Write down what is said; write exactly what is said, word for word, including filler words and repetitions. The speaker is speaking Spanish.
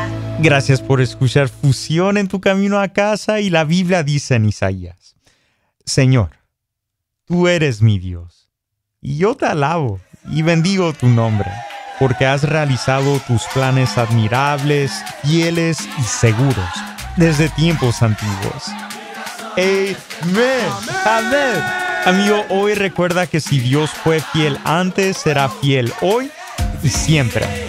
Gracias por escuchar Fusión en tu camino a casa, y la Biblia dice en Isaías: Señor, tú eres mi Dios, y yo te alabo y bendigo tu nombre, porque has realizado tus planes admirables, fieles y seguros desde tiempos antiguos. Amén. Amén. Amigo, hoy recuerda que si Dios fue fiel antes, será fiel hoy y siempre.